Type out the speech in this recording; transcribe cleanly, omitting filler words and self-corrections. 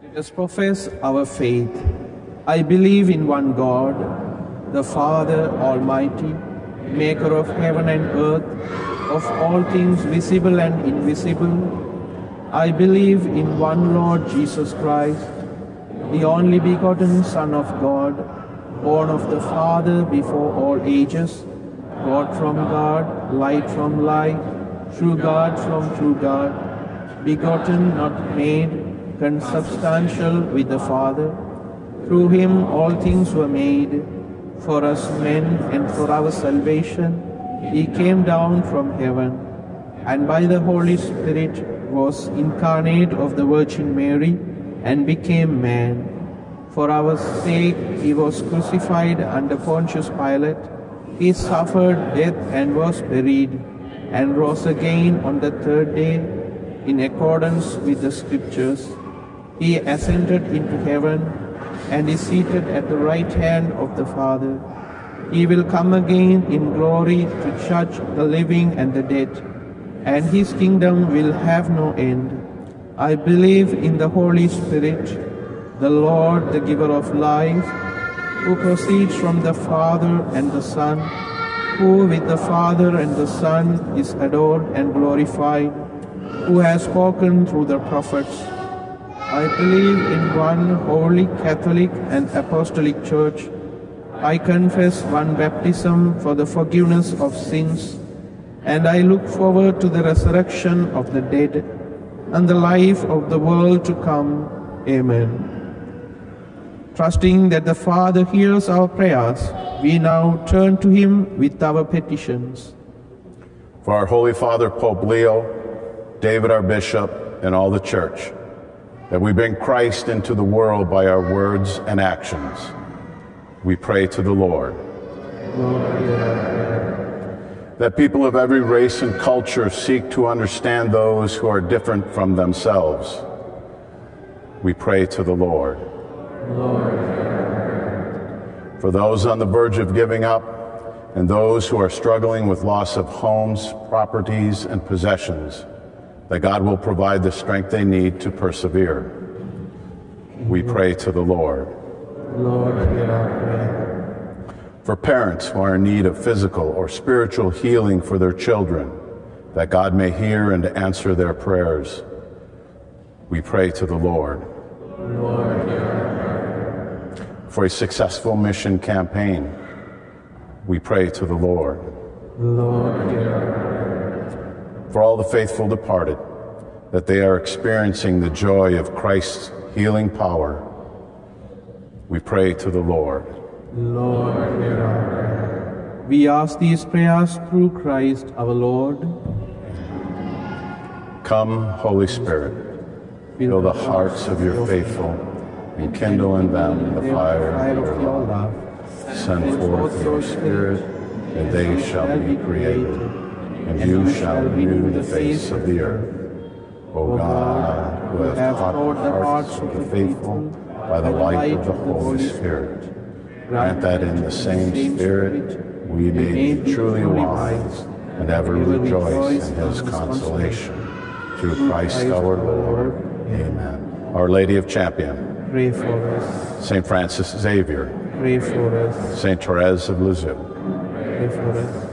Let us profess our faith. I believe in one God, the Father Almighty, maker of heaven and earth, of all things visible and invisible. I believe in one Lord Jesus Christ, the only begotten Son of God, born of the Father before all ages, God from God, light from light, true God from true God, begotten, not made, consubstantial with the Father. Through him all things were made. For us men and for our salvation, he came down from heaven, and by the Holy Spirit was incarnate of the Virgin Mary and became man. For our sake he was crucified under Pontius Pilate. He suffered death and was buried, and rose again on the third day in accordance with the Scriptures. He ascended into heaven and is seated at the right hand of the Father. He will come again in glory to judge the living and the dead, and his kingdom will have no end. I believe in the Holy Spirit, the Lord, the giver of life, who proceeds from the Father and the Son, who with the Father and the Son is adored and glorified, who has spoken through the prophets. I believe in one holy Catholic and Apostolic Church. I confess one baptism for the forgiveness of sins, and I look forward to the resurrection of the dead and the life of the world to come. Amen. Trusting that the Father hears our prayers, we now turn to him with our petitions. For our Holy Father, Pope Leo, David our Bishop, and all the Church, that we bring Christ into the world by our words and actions, we pray to the Lord. That people of every race and culture seek to understand those who are different from themselves, we pray to the Lord. For those on the verge of giving up and those who are struggling with loss of homes, properties, and possessions, that God will provide the strength they need to persevere, we pray to the Lord. Lord, hear our prayer. For parents who are in need of physical or spiritual healing for their children, that God may hear and answer their prayers, we pray to the Lord. Lord, hear our prayer. For a successful mission campaign, we pray to the Lord. Lord, hear our prayer. For all the faithful departed, that they are experiencing the joy of Christ's healing power, we pray to the Lord. Lord, hear our prayer. We ask these prayers through Christ our Lord. Come, Holy Spirit, fill the hearts of your faithful, and kindle in them the fire of your love. Send forth your Spirit, and they shall be created, and you shall renew the face of the earth. O God, who have taught the hearts of the faithful by the light of the Holy Spirit, grant that in the same Spirit we may be truly wise and ever rejoice in his consolation. Through Christ our Lord. Amen. Our Lady of Champion, Pray for us. St. Francis Xavier, Pray for us. St. Therese of Lisieux, Pray for us.